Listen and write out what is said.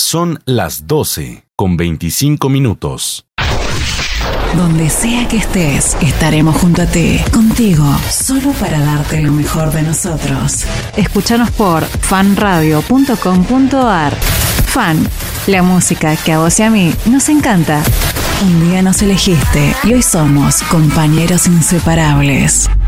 Son las 12:25. Donde sea que estés, estaremos junto a ti, contigo, solo para darte lo mejor de nosotros. Escúchanos por fanradio.com.ar. Fan, la música que a vos y a mí nos encanta. Un día nos elegiste y hoy somos compañeros inseparables.